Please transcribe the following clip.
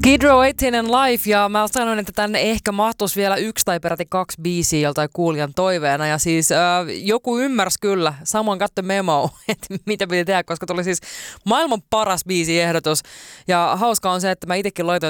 Skid Row 18 and Life, ja mä sanoin, että tänne ehkä mahtuisi vielä 1 tai peräti 2 biisiä joltain kuulijan toiveena, ja siis joku ymmärsi kyllä, samoin katso memo, että mitä piti tehdä, koska tuli siis maailman paras biisiehdotus, ja hauska on se, että mä itsekin laitoin